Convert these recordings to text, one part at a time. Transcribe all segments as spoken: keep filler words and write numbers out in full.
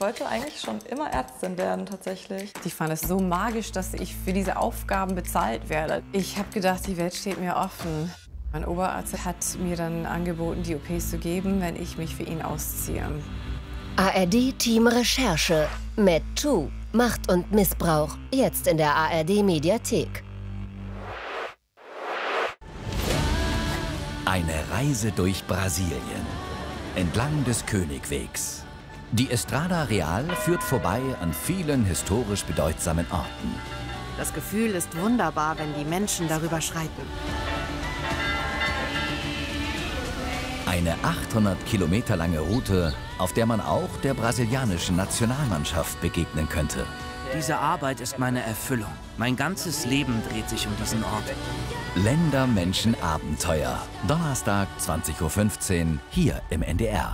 wollte eigentlich schon immer Ärztin werden, tatsächlich. Ich fand es so magisch, dass ich für diese Aufgaben bezahlt werde. Ich habe gedacht, die Welt steht mir offen. Mein Oberarzt hat mir dann angeboten, die O Ps zu geben, wenn ich mich für ihn ausziehe. A R D-Team Recherche. MedToo. Macht und Missbrauch. Jetzt in der A R D-Mediathek. Eine Reise durch Brasilien. Entlang des Königwegs. Die Estrada Real führt vorbei an vielen historisch bedeutsamen Orten. Das Gefühl ist wunderbar, wenn die Menschen darüber schreiten. Eine achthundert Kilometer lange Route, auf der man auch der brasilianischen Nationalmannschaft begegnen könnte. Diese Arbeit ist meine Erfüllung. Mein ganzes Leben dreht sich um diesen Ort. Länder, Menschen, Abenteuer. Donnerstag, zwanzig Uhr fünfzehn, hier im N D R.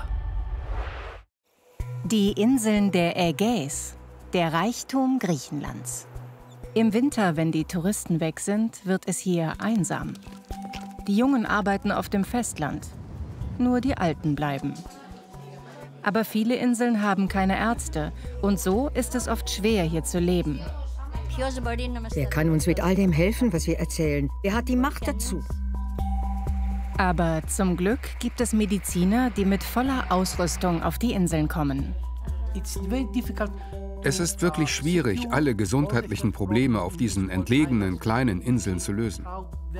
Die Inseln der Ägäis, der Reichtum Griechenlands. Im Winter, wenn die Touristen weg sind, wird es hier einsam. Die Jungen arbeiten auf dem Festland. Nur die Alten bleiben. Aber viele Inseln haben keine Ärzte und so ist es oft schwer, hier zu leben. Wer kann uns mit all dem helfen, was wir erzählen? Wer hat die Macht dazu? Aber zum Glück gibt es Mediziner, die mit voller Ausrüstung auf die Inseln kommen. Es ist wirklich schwierig, alle gesundheitlichen Probleme auf diesen entlegenen kleinen Inseln zu lösen.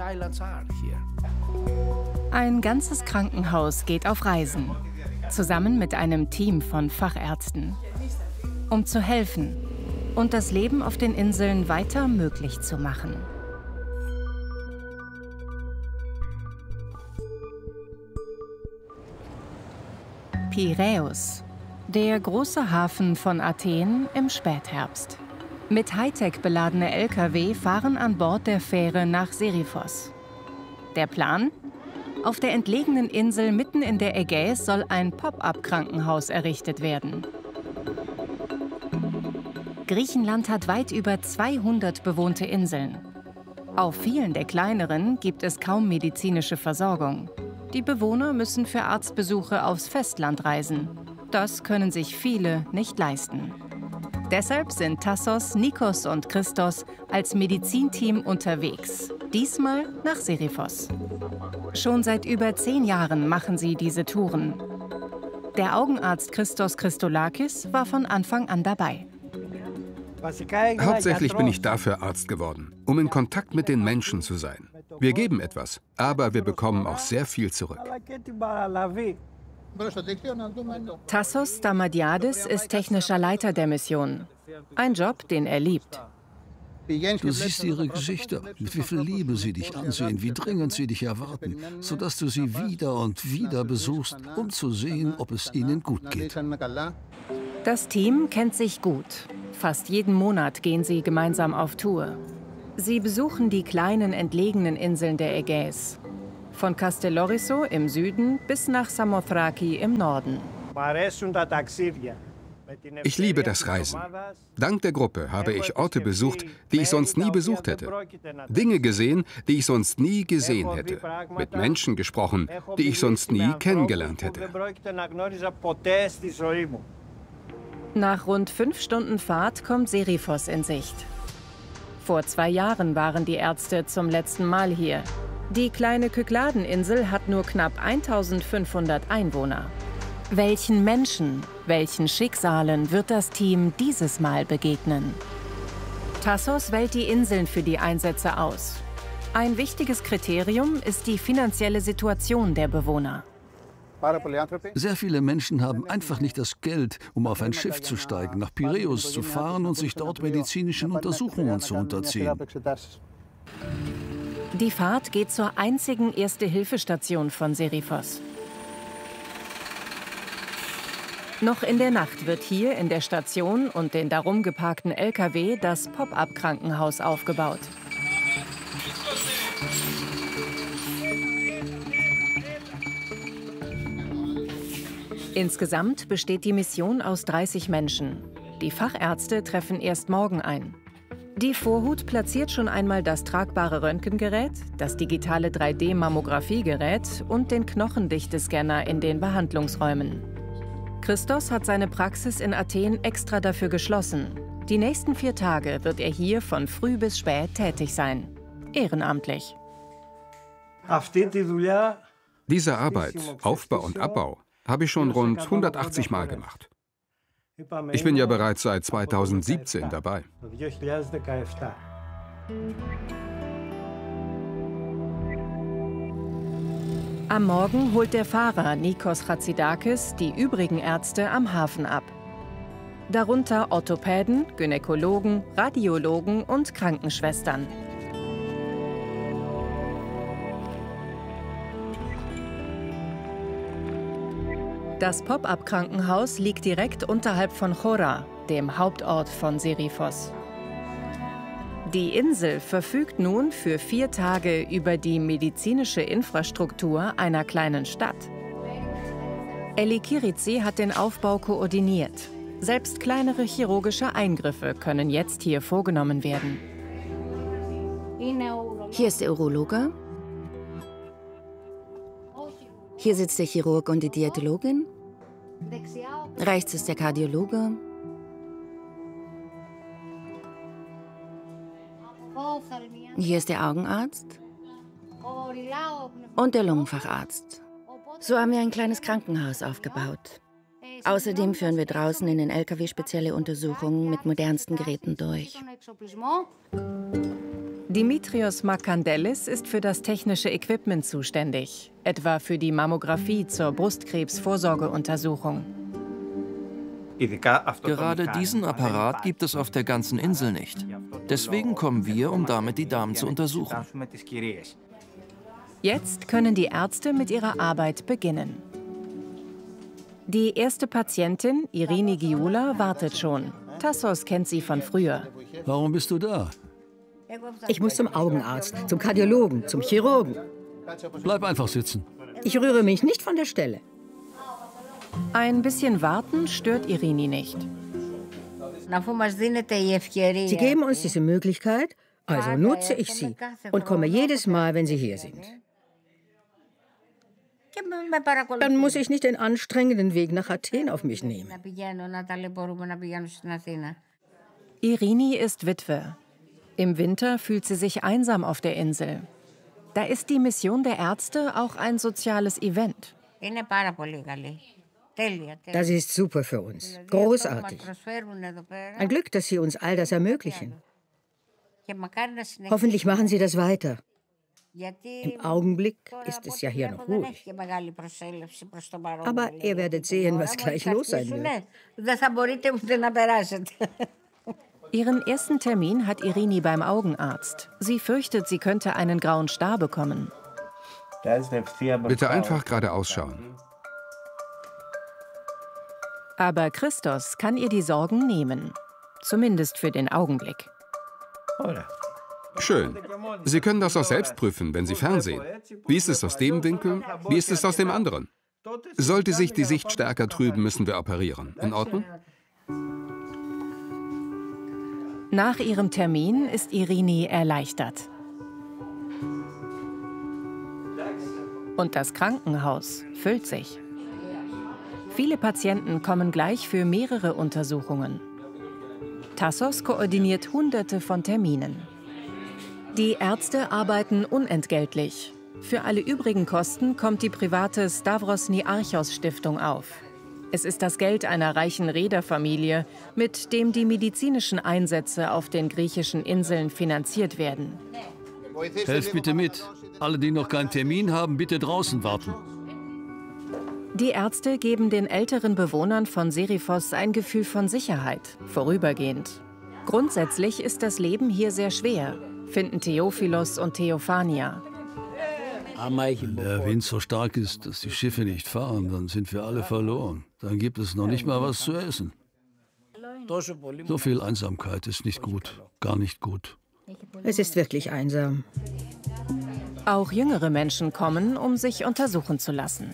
Ein ganzes Krankenhaus geht auf Reisen, zusammen mit einem Team von Fachärzten, um zu helfen und das Leben auf den Inseln weiter möglich zu machen. Piräus, der große Hafen von Athen im Spätherbst. Mit Hightech beladene L K W fahren an Bord der Fähre nach Seriphos. Der Plan? Auf der entlegenen Insel mitten in der Ägäis soll ein Pop-up-Krankenhaus errichtet werden. Griechenland hat weit über zweihundert bewohnte Inseln. Auf vielen der kleineren gibt es kaum medizinische Versorgung. Die Bewohner müssen für Arztbesuche aufs Festland reisen. Das können sich viele nicht leisten. Deshalb sind Tassos, Nikos und Christos als Medizinteam unterwegs. Diesmal nach Seriphos. Schon seit über zehn Jahren machen sie diese Touren. Der Augenarzt Christos Christolakis war von Anfang an dabei. Hauptsächlich bin ich dafür Arzt geworden, um in Kontakt mit den Menschen zu sein. Wir geben etwas, aber wir bekommen auch sehr viel zurück. Tassos Stamadiadis ist technischer Leiter der Mission. Ein Job, den er liebt. Du siehst ihre Gesichter, mit wie viel Liebe sie dich ansehen, wie dringend sie dich erwarten, sodass du sie wieder und wieder besuchst, um zu sehen, ob es ihnen gut geht. Das Team kennt sich gut. Fast jeden Monat gehen sie gemeinsam auf Tour. Sie besuchen die kleinen, entlegenen Inseln der Ägäis. Von Castellorizo im Süden bis nach Samothraki im Norden. Ich liebe das Reisen. Dank der Gruppe habe ich Orte besucht, die ich sonst nie besucht hätte. Dinge gesehen, die ich sonst nie gesehen hätte. Mit Menschen gesprochen, die ich sonst nie kennengelernt hätte. Nach rund fünf Stunden Fahrt kommt Seriphos in Sicht. Vor zwei Jahren waren die Ärzte zum letzten Mal hier. Die kleine Kykladeninsel hat nur knapp eintausendfünfhundert Einwohner. Welchen Menschen, welchen Schicksalen wird das Team dieses Mal begegnen? Tassos wählt die Inseln für die Einsätze aus. Ein wichtiges Kriterium ist die finanzielle Situation der Bewohner. Sehr viele Menschen haben einfach nicht das Geld, um auf ein Schiff zu steigen, nach Piräus zu fahren und sich dort medizinischen Untersuchungen zu unterziehen. Die Fahrt geht zur einzigen Erste-Hilfe-Station von Seriphos. Noch in der Nacht wird hier in der Station und den darum geparkten L K W das Pop-up-Krankenhaus aufgebaut. Insgesamt besteht die Mission aus dreißig Menschen. Die Fachärzte treffen erst morgen ein. Die Vorhut platziert schon einmal das tragbare Röntgengerät, das digitale drei D-Mammografiegerät und den Knochendichtescanner in den Behandlungsräumen. Christos hat seine Praxis in Athen extra dafür geschlossen. Die nächsten vier Tage wird er hier von früh bis spät tätig sein. Ehrenamtlich. Diese Arbeit, Aufbau und Abbau, habe ich schon rund hundertachtzig Mal gemacht. Ich bin ja bereits seit zweitausendsiebzehn dabei. Am Morgen holt der Fahrer Nikos Chatzidakis die übrigen Ärzte am Hafen ab. Darunter Orthopäden, Gynäkologen, Radiologen und Krankenschwestern. Das Pop-up-Krankenhaus liegt direkt unterhalb von Chora, dem Hauptort von Seriphos. Die Insel verfügt nun für vier Tage über die medizinische Infrastruktur einer kleinen Stadt. Eli Kirizi hat den Aufbau koordiniert. Selbst kleinere chirurgische Eingriffe können jetzt hier vorgenommen werden. Hier ist der Urologe. Hier sitzt der Chirurg und die Diätologin. Rechts ist der Kardiologe. Hier ist der Augenarzt und der Lungenfacharzt. So haben wir ein kleines Krankenhaus aufgebaut. Außerdem führen wir draußen in den L K W spezielle Untersuchungen mit modernsten Geräten durch. Dimitrios Makandelis ist für das technische Equipment zuständig, etwa für die Mammographie zur Brustkrebsvorsorgeuntersuchung. Gerade diesen Apparat gibt es auf der ganzen Insel nicht. Deswegen kommen wir, um damit die Damen zu untersuchen. Jetzt können die Ärzte mit ihrer Arbeit beginnen. Die erste Patientin, Irini Giula, wartet schon. Tassos kennt sie von früher. Warum bist du da? Ich muss zum Augenarzt, zum Kardiologen, zum Chirurgen. Bleib einfach sitzen. Ich rühre mich nicht von der Stelle. Ein bisschen warten stört Irini nicht. Sie geben uns diese Möglichkeit, also nutze ich sie und komme jedes Mal, wenn Sie hier sind. Dann muss ich nicht den anstrengenden Weg nach Athen auf mich nehmen. Irini ist Witwe. Im Winter fühlt sie sich einsam auf der Insel. Da ist die Mission der Ärzte auch ein soziales Event. Das ist super für uns. Großartig. Ein Glück, dass Sie uns all das ermöglichen. Hoffentlich machen Sie das weiter. Im Augenblick ist es ja hier noch ruhig. Aber ihr werdet sehen, was gleich los sein wird. Ihren ersten Termin hat Irini beim Augenarzt. Sie fürchtet, sie könnte einen grauen Star bekommen. Bitte einfach geradeaus schauen. Aber Christos kann ihr die Sorgen nehmen. Zumindest für den Augenblick. Schön. Sie können das auch selbst prüfen, wenn Sie fernsehen. Wie ist es aus dem Winkel? Wie ist es aus dem anderen? Sollte sich die Sicht stärker trüben, müssen wir operieren. In Ordnung? Nach ihrem Termin ist Irini erleichtert. Und das Krankenhaus füllt sich. Viele Patienten kommen gleich für mehrere Untersuchungen. Tassos koordiniert Hunderte von Terminen. Die Ärzte arbeiten unentgeltlich. Für alle übrigen Kosten kommt die private Stavros Niarchos Stiftung auf. Es ist das Geld einer reichen Reederfamilie, mit dem die medizinischen Einsätze auf den griechischen Inseln finanziert werden. Helft bitte mit. Alle, die noch keinen Termin haben, bitte draußen warten. Die Ärzte geben den älteren Bewohnern von Seriphos ein Gefühl von Sicherheit, vorübergehend. Grundsätzlich ist das Leben hier sehr schwer, finden Theophilos und Theophania. Wenn der Wind so stark ist, dass die Schiffe nicht fahren, dann sind wir alle verloren. Dann gibt es noch nicht mal was zu essen. So viel Einsamkeit ist nicht gut, gar nicht gut. Es ist wirklich einsam. Auch jüngere Menschen kommen, um sich untersuchen zu lassen.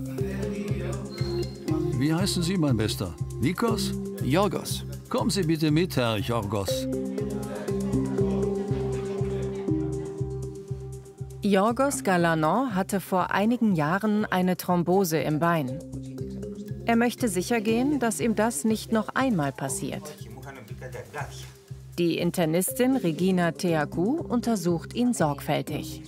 Wie heißen Sie, mein Bester? Nikos? Yorgos. Kommen Sie bitte mit, Herr Yorgos. Yorgos Galanon hatte vor einigen Jahren eine Thrombose im Bein. Er möchte sicher gehen, dass ihm das nicht noch einmal passiert. Die Internistin Regina Teacu untersucht ihn sorgfältig.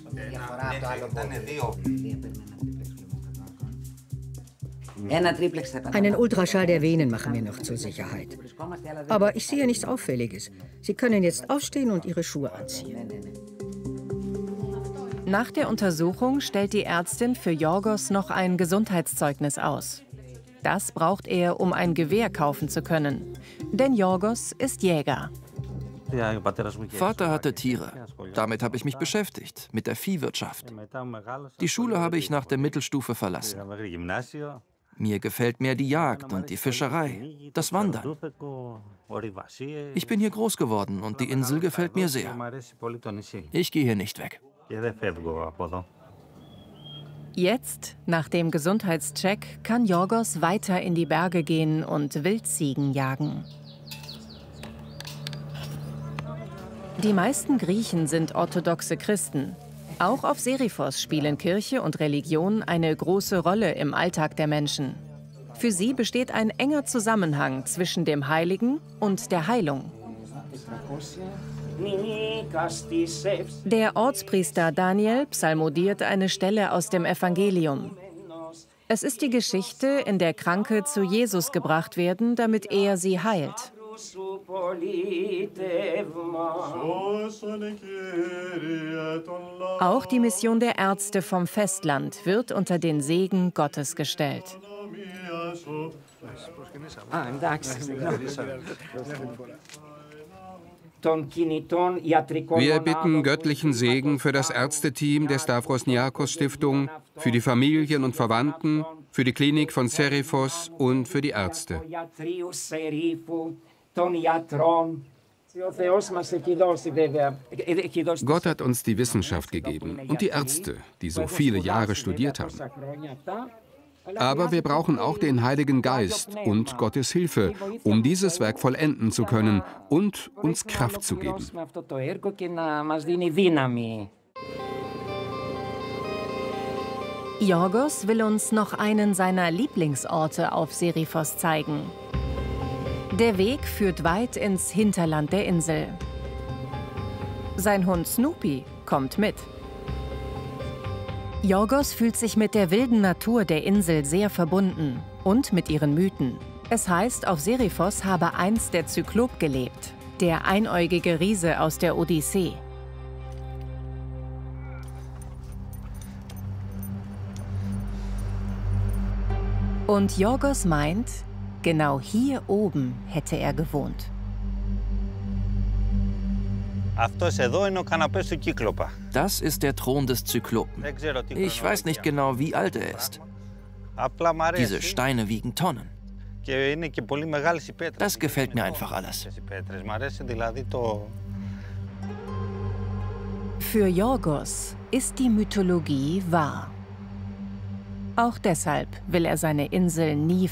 Einen Ultraschall der Venen machen wir noch zur Sicherheit. Aber ich sehe nichts Auffälliges. Sie können jetzt aufstehen und Ihre Schuhe anziehen. Nach der Untersuchung stellt die Ärztin für Yorgos noch ein Gesundheitszeugnis aus. Das braucht er, um ein Gewehr kaufen zu können. Denn Yorgos ist Jäger. Vater hatte Tiere. Damit habe ich mich beschäftigt, mit der Viehwirtschaft. Die Schule habe ich nach der Mittelstufe verlassen. Mir gefällt mehr die Jagd und die Fischerei, das Wandern. Ich bin hier groß geworden und die Insel gefällt mir sehr. Ich gehe hier nicht weg. Jetzt, nach dem Gesundheitscheck, kann Yorgos weiter in die Berge gehen und Wildziegen jagen. Die meisten Griechen sind orthodoxe Christen. Auch auf Seriphos spielen Kirche und Religion eine große Rolle im Alltag der Menschen. Für sie besteht ein enger Zusammenhang zwischen dem Heiligen und der Heilung. Der Ortspriester Daniel psalmodiert eine Stelle aus dem Evangelium. Es ist die Geschichte, in der Kranke zu Jesus gebracht werden, damit er sie heilt. Auch die Mission der Ärzte vom Festland wird unter den Segen Gottes gestellt. Wir bitten göttlichen Segen für das Ärzteteam der Stavros Niarchos Stiftung, für die Familien und Verwandten, für die Klinik von Seriphos und für die Ärzte. Gott hat uns die Wissenschaft gegeben und die Ärzte, die so viele Jahre studiert haben. Aber wir brauchen auch den Heiligen Geist und Gottes Hilfe, um dieses Werk vollenden zu können und uns Kraft zu geben. Yorgos will uns noch einen seiner Lieblingsorte auf Seriphos zeigen. Der Weg führt weit ins Hinterland der Insel. Sein Hund Snoopy kommt mit. Yorgos fühlt sich mit der wilden Natur der Insel sehr verbunden und mit ihren Mythen. Es heißt, auf Seriphos habe einst der Zyklop gelebt, der einäugige Riese aus der Odyssee. Und Yorgos meint, genau hier oben hätte er gewohnt. Das ist der Thron des Zyklopen. Ich weiß nicht genau, wie alt er ist. Diese Steine wiegen Tonnen. Das gefällt mir einfach alles. Für Yorgos ist die Mythologie wahr. Auch deshalb will er seine Insel nie